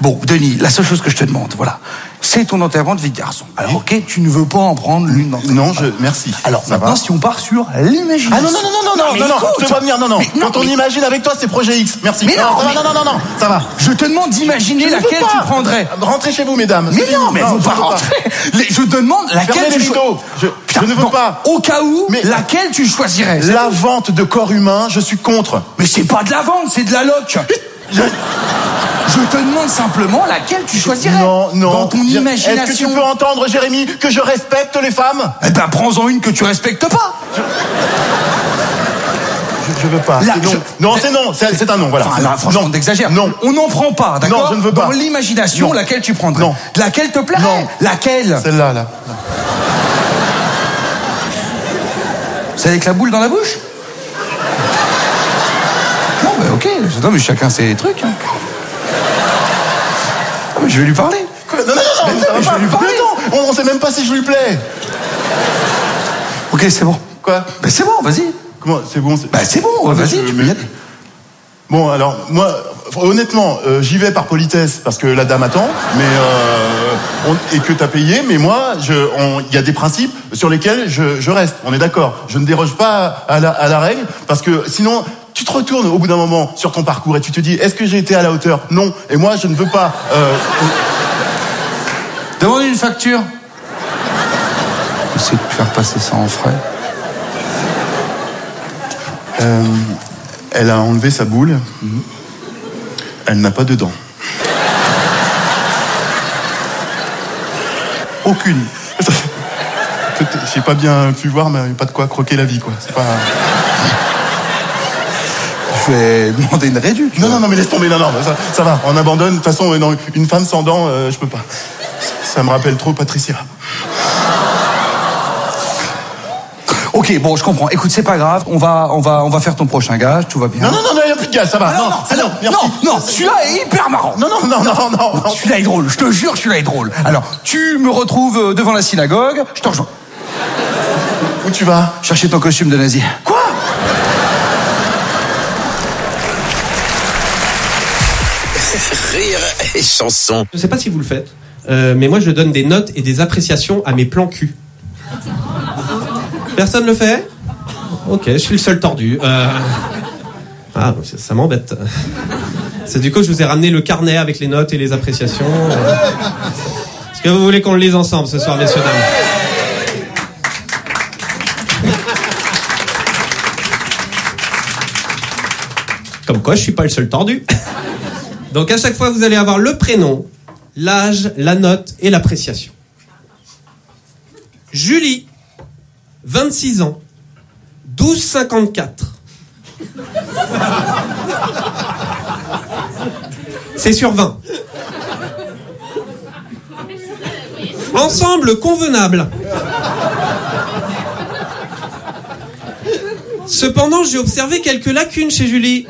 Bon, Denis, la seule chose que je te demande, voilà, c'est ton enterrement de vie de garçon. Alors, ok, tu ne veux pas en prendre l'une d'entre elles. Non, merci. Alors, maintenant, si on part sur l'imagination. Ah non, je te vois venir, non. Quand on imagine avec toi, c'est Projet X, merci. Mais non, ça va. Je te demande d'imaginer laquelle tu prendrais. Rentrez chez vous, mesdames. Mais non, mais vous pas rentrer. Je te demande laquelle tu choisirais. Je ne veux pas. Au cas où, laquelle tu choisirais. La vente de corps humains, je suis contre. Mais c'est pas de la vente, c'est de la loc. Je te demande simplement laquelle tu choisirais. Non. Dans ton imagination. Est-ce que tu peux entendre, Jérémy, que je respecte les femmes? Eh ben, prends-en une que tu respectes pas. Je veux pas. Non, c'est non. C'est un non, voilà. Enfin, là, franchement, on exagère. Non. On n'en prend pas, d'accord? Non, je ne veux pas. Dans l'imagination, laquelle tu prendrais? Non. Laquelle te plairait? Non. Laquelle? Celle-là, là. C'est avec la boule dans la bouche? Non, mais ok. Non, mais chacun ses trucs. Hein. Mais je vais lui parler. Non, je vais lui parler. Non, on sait même pas si je lui plais. Ok, c'est bon. Quoi? Ben c'est bon, vas-y. Comment? C'est bon? Ben c'est bon, vas-y, tu peux y aller. Bon, alors, moi, honnêtement, j'y vais par politesse, parce que la dame attend, et que t'as payé, mais moi, il y a des principes sur lesquels je reste, on est d'accord. Je ne déroge pas à la règle, parce que sinon, tu te retournes au bout d'un moment sur ton parcours et tu te dis, est-ce que j'ai été à la hauteur? Non, et moi, je ne veux pas... Demande une facture. Essaye de faire passer ça en frais. Elle a enlevé sa boule. Elle n'a pas de dents. Aucune. J'ai pas bien pu voir, mais pas de quoi croquer la vie, quoi. C'est pas... Je vais demander une réduction. Non, mais laisse tomber, non, ça va. On abandonne. De toute façon, non, une femme sans dents, je peux pas. Ça me rappelle trop Patricia. Ok, bon, je comprends. Écoute, c'est pas grave. On va faire ton prochain gage. Tout va bien. Non, il y a plus de gage, ça va. Non, celui-là est hyper marrant. Non. Celui-là est drôle. Je te jure, celui-là est drôle. Alors, tu me retrouves devant la synagogue. Je te rejoins. Où tu vas? Chercher ton costume de nazi. Quoi? Rire et chanson. Je sais pas si vous le faites, mais moi je donne des notes et des appréciations à mes plans cul. Personne le fait? Ok, je suis le seul tordu. Ah, ça m'embête. C'est du coup je vous ai ramené le carnet avec les notes et les appréciations. Est-ce que vous voulez qu'on le lise ensemble ce soir, messieurs, dames? Comme quoi, je suis pas le seul tordu. Donc à chaque fois, vous allez avoir le prénom, l'âge, la note et l'appréciation. Julie, 26 ans, 12,54. C'est sur 20. Ensemble convenable. Cependant, j'ai observé quelques lacunes chez Julie.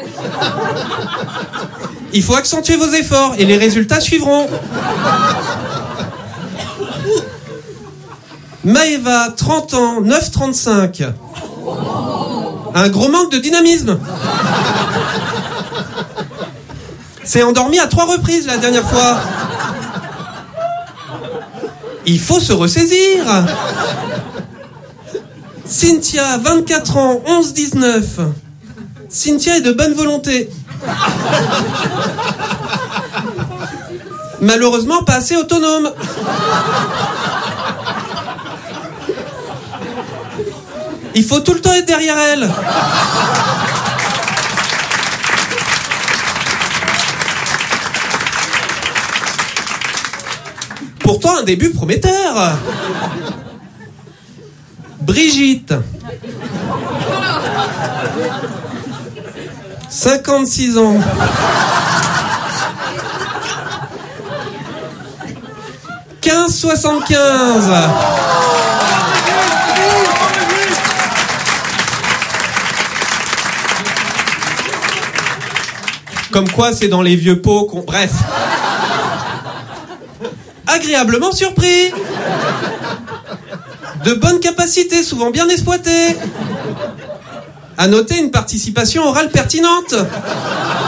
Il faut accentuer vos efforts et les résultats suivront. Maëva, 30 ans, 9,35. Un gros manque de dynamisme. S'est endormi à 3 reprises la dernière fois. Il faut se ressaisir. Cynthia, 24 ans, 11,19. Cynthia est de bonne volonté. Malheureusement, pas assez autonome. Il faut tout le temps être derrière elle. Pourtant, un début prometteur. Brigitte. 56 ans. « 15,75 ». Comme quoi, c'est dans les vieux pots qu'on... Bref. Agréablement surpris. De bonnes capacités, souvent bien exploitées. À noter une participation orale pertinente.